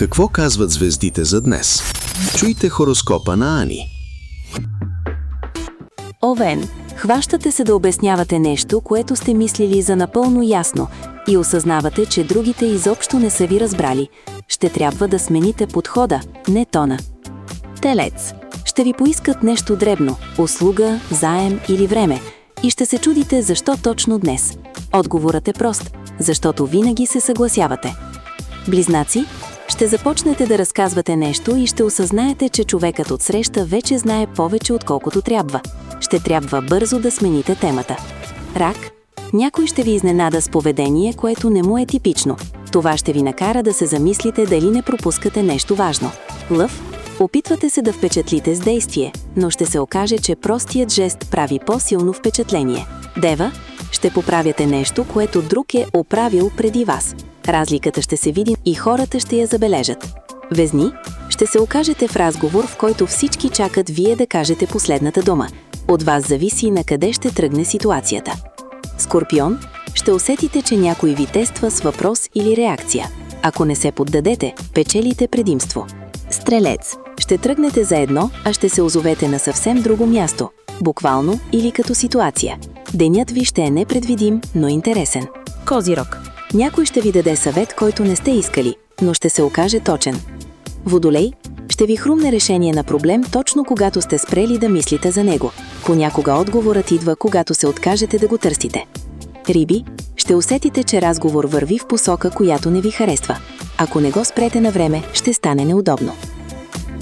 Какво казват звездите за днес? Чуйте хороскопа на Ани. Овен, хващате се да обяснявате нещо, което сте мислили за напълно ясно и осъзнавате, че другите изобщо не са ви разбрали. Ще трябва да смените подхода, не тона. Телец, ще ви поискат нещо дребно – услуга, заем или време, и ще се чудите защо точно днес. Отговорът е прост – защото винаги се съгласявате. Близнаци, ще започнете да разказвате нещо и ще осъзнаете, че човекът отсреща вече знае повече отколкото трябва. Ще трябва бързо да смените темата. Рак, някой ще ви изненада с поведение, което не му е типично. Това ще ви накара да се замислите дали не пропускате нещо важно. Лъв, опитвате се да впечатлите с действие, но ще се окаже, че простият жест прави по-силно впечатление. Дева, ще поправяте нещо, което друг е оправил преди вас. Разликата ще се види и хората ще я забележат. Везни, ще се окажете в разговор, в който всички чакат вие да кажете последната дума. От вас зависи на къде ще тръгне ситуацията. Скорпион, ще усетите, че някой ви тества с въпрос или реакция. Ако не се поддадете, печелите предимство. Стрелец, ще тръгнете за едно, а ще се озовете на съвсем друго място, буквално или като ситуация. Денят ви ще е непредвидим, но интересен. Козирог, някой ще ви даде съвет, който не сте искали, но ще се окаже точен. Водолей, ще ви хрумне решение на проблем точно когато сте спрели да мислите за него. Понякога отговорът идва, когато се откажете да го търсите. Риби, ще усетите, че разговор върви в посока, която не ви харесва. Ако не го спрете на време, ще стане неудобно.